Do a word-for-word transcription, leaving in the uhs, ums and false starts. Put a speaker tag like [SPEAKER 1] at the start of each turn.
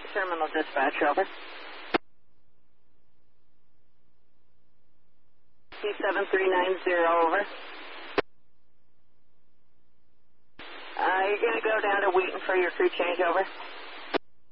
[SPEAKER 1] Terminal dispatch, over. C seven three nine zero, over. Uh, you're going to go down to Wheaton for your crew change, over.